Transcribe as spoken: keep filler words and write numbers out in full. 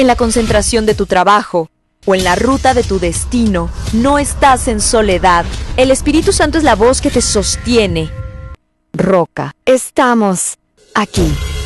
en la concentración de tu trabajo o en la ruta de tu destino, no estás en soledad. El Espíritu Santo es la voz que te sostiene. Roca, estamos aquí.